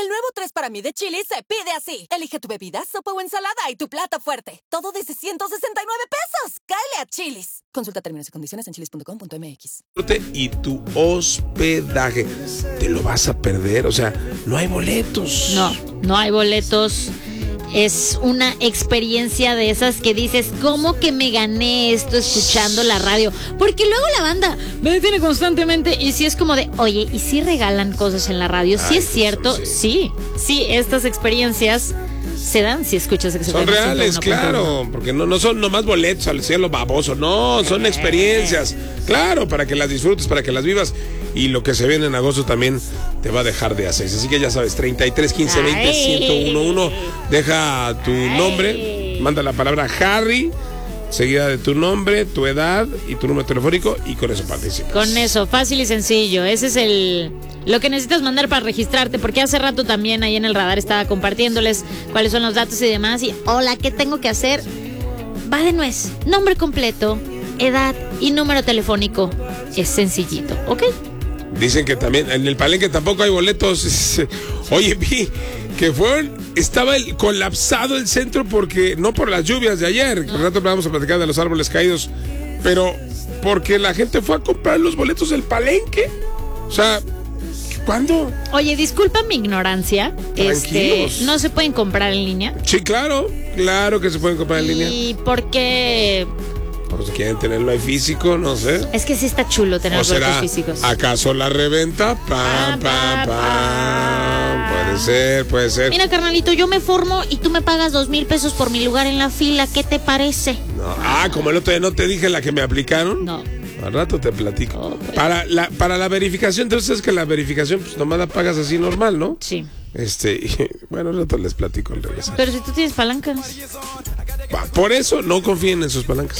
El nuevo 3 para mí de Chili's se pide así. Elige tu bebida, sopa o ensalada y tu plato fuerte. Todo desde 169 pesos. ¡Cáele a Chili's! Consulta términos y condiciones en chili's.com.mx. Y tu hospedaje, ¿te lo vas a perder? O sea, no hay boletos. No hay boletos. Es una experiencia de esas que dices, ¿cómo que me gané esto escuchando la radio? Porque luego la banda me detiene constantemente y si es como de, oye, ¿y si regalan cosas en la radio? ¿Sí es cierto? Sí, estas experiencias se dan si escuchas que son reales, claro, porque no son nomás boletos al cielo baboso, no, son experiencias, claro, para que las disfrutes, para que las vivas. Y lo que se viene en agosto también te va a dejar de hacer. Así que ya sabes, 33 15 20 1011. Deja tu nombre, manda la palabra Harry, seguida de tu nombre, tu edad y tu número telefónico, y con eso participas. Con eso, fácil y sencillo. Ese es lo que necesitas mandar para registrarte, porque hace rato también ahí en el radar estaba compartiéndoles cuáles son los datos y demás. Y hola, ¿qué tengo que hacer? Va de nuez, nombre completo, edad y número telefónico. Es sencillito, ¿ok? Dicen que también en el Palenque tampoco hay boletos. Oye, vi que estaba colapsado el centro porque, no por las lluvias de ayer, por rato vamos a platicar de los árboles caídos, pero porque la gente fue a comprar los boletos del Palenque. O sea, ¿cuándo? Oye, disculpa mi ignorancia. Tranquilos. ¿No se pueden comprar en línea? Sí, claro que se pueden comprar en línea. ¿Y por qué? Por si quieren tenerlo ahí físico, no sé. Es que sí está chulo tener los boletos físicos. ¿Acaso la reventa? Puede ser. Mira, carnalito, yo me formo y tú me pagas 2,000 pesos por mi lugar en la fila. ¿Qué te parece? No. Como el otro día no te dije la que me aplicaron. No. Al rato te platico. Para la verificación, entonces es que la verificación pues nomás la pagas así normal, ¿no? Sí. Bueno, al rato les platico al regresar. Pero si tú tienes palancas. Por eso no confíen en sus palancas.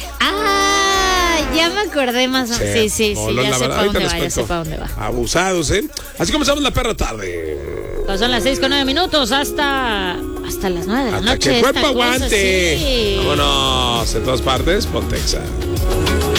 Ya me acordé más o menos. Sí, ya sé para dónde va. Abusados, ¿eh? Así comenzamos la perra tarde. Pues son las 6:09 hasta las 9 de la noche. Que el cuerpo aguante. Vámonos, en todas partes, Pontexa.